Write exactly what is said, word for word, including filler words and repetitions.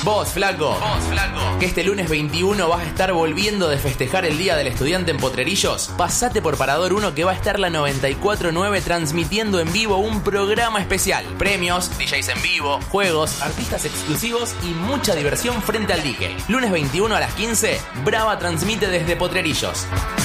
Vos, flaco. Vos, flaco. Que este lunes veintiuno vas a estar volviendo de festejar el Día del Estudiante en Potrerillos. Pasate por Parador uno que va a estar la noventa y cuatro punto nueve transmitiendo en vivo un programa especial. Premios, D Js en vivo, juegos, artistas exclusivos y mucha diversión frente al dique. Lunes veintiuno a las quince, Brava transmite desde Potrerillos.